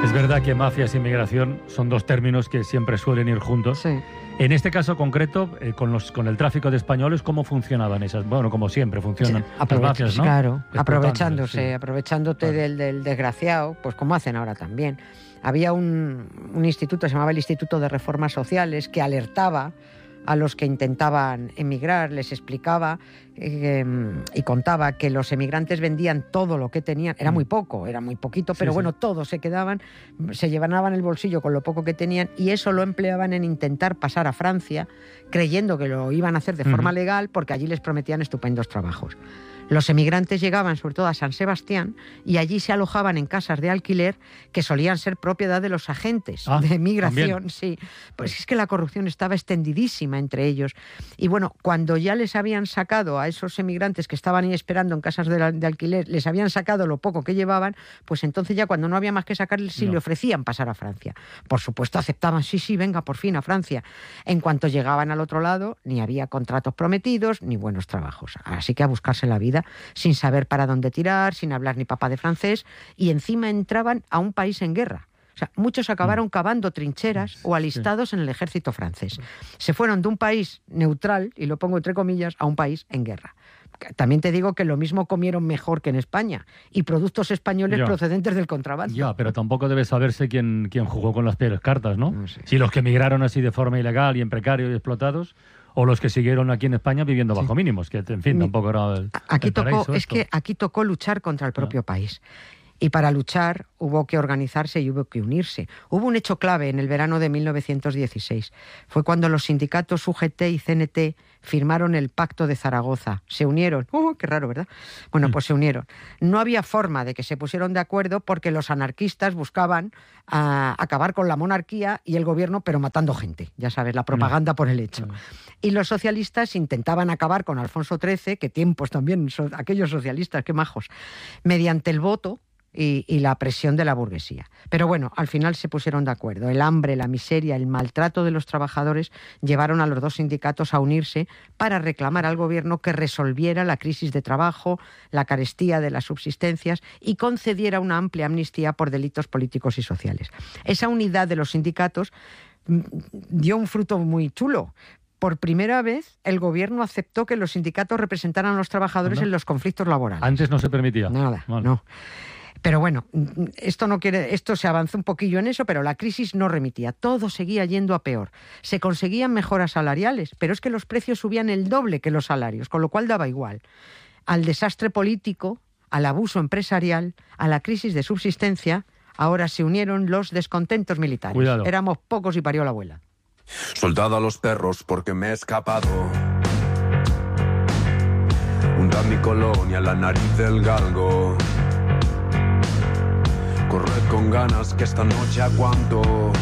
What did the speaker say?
Es verdad que mafias y migración son dos términos que siempre suelen ir juntos. Sí. En este caso concreto, con el tráfico de españoles, ¿cómo funcionaban esas? Bueno, como siempre funcionan las mafias, ¿no? Claro, Explotándote, aprovechándote Claro. del desgraciado, pues como hacen ahora también. Había un instituto, se llamaba el Instituto de Reformas Sociales, que alertaba a los que intentaban emigrar, les explicaba y contaba que los emigrantes vendían todo lo que tenían, era muy poco, era muy poquito, pero Sí, bueno, todos se quedaban, se llenaban el bolsillo con lo poco que tenían y eso lo empleaban en intentar pasar a Francia, creyendo que lo iban a hacer de forma legal porque allí les prometían estupendos trabajos. Los emigrantes llegaban sobre todo a San Sebastián y allí se alojaban en casas de alquiler que solían ser propiedad de los agentes de migración. ¿También? Sí, pues es que la corrupción estaba extendidísima entre ellos. Y bueno, cuando ya les habían sacado a esos emigrantes que estaban ahí esperando en casas de alquiler, les habían sacado lo poco que llevaban, pues entonces ya cuando no había más que sacarles, sí le ofrecían pasar a Francia. Por supuesto aceptaban, sí, venga, por fin a Francia. En cuanto llegaban al otro lado, ni había contratos prometidos, ni buenos trabajos. Así que a buscarse la vida, sin saber para dónde tirar, sin hablar ni papá de francés, y encima entraban a un país en guerra. O sea, muchos acabaron cavando trincheras o alistados en el ejército francés. Se fueron de un país neutral, y lo pongo entre comillas, a un país en guerra. También te digo que lo mismo comieron mejor que en España, y productos españoles procedentes del contrabando. Ya, pero tampoco debe saberse quién jugó con las peores cartas, ¿no? No sé. Si los que emigraron así de forma ilegal y en precario y explotados, o los que siguieron aquí en España viviendo bajo mínimos, que en fin, tampoco era el paraíso esto. Aquí tocó luchar contra el propio país. Y para luchar hubo que organizarse y hubo que unirse. Hubo un hecho clave en el verano de 1916. Fue cuando los sindicatos UGT y CNT firmaron el Pacto de Zaragoza. Se unieron. ¡Qué raro, ¿verdad? Bueno, pues se unieron. No había forma de que se pusieran de acuerdo porque los anarquistas buscaban acabar con la monarquía y el gobierno, pero matando gente. Ya sabes, la propaganda por el hecho. Y los socialistas intentaban acabar con Alfonso XIII, que tiempos también, aquellos socialistas, qué majos, mediante el voto y la presión de la burguesía. Pero bueno, al final se pusieron de acuerdo. El hambre, la miseria, el maltrato de los trabajadores llevaron a los dos sindicatos a unirse para reclamar al gobierno que resolviera la crisis de trabajo, la carestía de las subsistencias y concediera una amplia amnistía por delitos políticos y sociales. Esa unidad de los sindicatos dio un fruto muy chulo. Por primera vez, el gobierno aceptó que los sindicatos representaran a los trabajadores en los conflictos laborales. Antes no se permitía. Nada, Vale. no. Pero bueno, esto se avanzó un poquillo en eso, pero la crisis no remitía. Todo seguía yendo a peor. Se conseguían mejoras salariales, pero es que los precios subían el doble que los salarios, con lo cual daba igual. Al desastre político, al abuso empresarial, a la crisis de subsistencia, ahora se unieron los descontentos militares. Cuidado. Éramos pocos y parió la abuela. Soltad a los perros porque me he escapado. Hundad mi colonia en la nariz del galgo. Corred con ganas que esta noche aguanto.